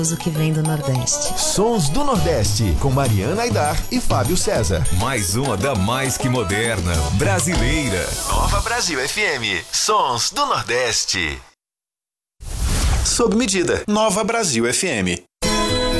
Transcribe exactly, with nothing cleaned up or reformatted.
O que vem do Nordeste. Sons do Nordeste, com Mariana Aidar e Fábio César. Mais uma da mais que moderna, brasileira. Nova Brasil F M. Sons do Nordeste. Sob medida. Nova Brasil F M.